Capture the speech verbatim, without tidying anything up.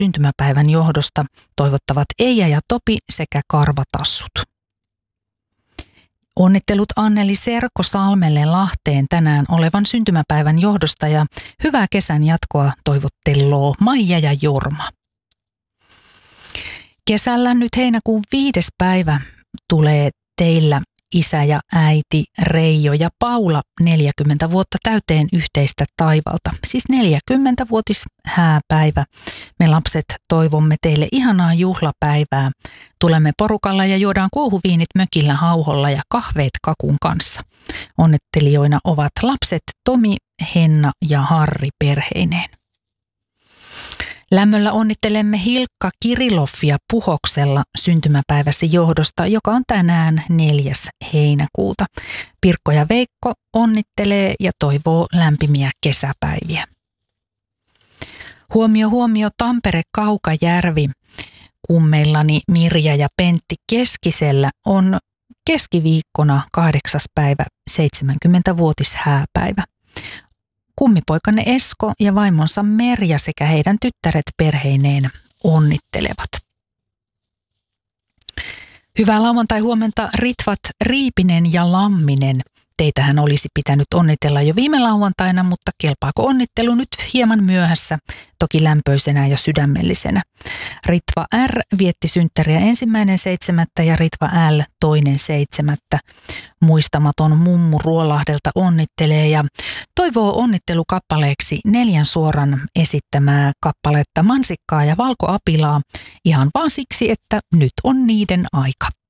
syntymäpäivän johdosta toivottavat Eija ja Topi sekä Karvatassut. Onnittelut Anneli Serkosalmelle Lahteen tänään olevan syntymäpäivän johdosta ja hyvää kesän jatkoa toivotteloo Maija ja Jorma. Kesällä nyt heinäkuun viides päivä tulee teillä isä ja äiti Reijo ja Paula neljäkymmentä vuotta täyteen yhteistä taivalta. Siis neljäkymmentävuotis hääpäivä. Me lapset toivomme teille ihanaa juhlapäivää. Tulemme porukalla ja juodaan kuohuviinit mökillä hauholla ja kahveet kakun kanssa. Onnettelijoina ovat lapset Tomi, Henna ja Harri perheineen. Lämmöllä onnittelemme Hilkka Kiriloffia Puhoksella syntymäpäiväsi johdosta, joka on tänään neljäs heinäkuuta. Pirkko ja Veikko onnittelee ja toivoo lämpimiä kesäpäiviä. Huomio, huomio Tampere Kaukajärvi. Kummeillani Mirja ja Pentti Keskisellä on keskiviikkona kahdeksas päivä seitsemänkymmentävuotis hääpäivä. Kummipoikanne Esko ja vaimonsa Merja sekä heidän tyttäret perheineen onnittelevat. Hyvää lauantai-huomenta Ritvat Riipinen ja Lamminen. Teitähän olisi pitänyt onnitella jo viime lauantaina, mutta kelpaako onnittelu nyt hieman myöhässä, toki lämpöisenä ja sydämellisenä. Ritva R vietti synttäriä ensimmäinen seitsemättä ja Ritva L toinen seitsemättä. Muistamaton mummu Ruolahdelta onnittelee ja toivoo onnittelukappaleeksi neljän suoran esittämää kappaletta Mansikkaa ja Valkoapilaa ihan vaan siksi, että nyt on niiden aika.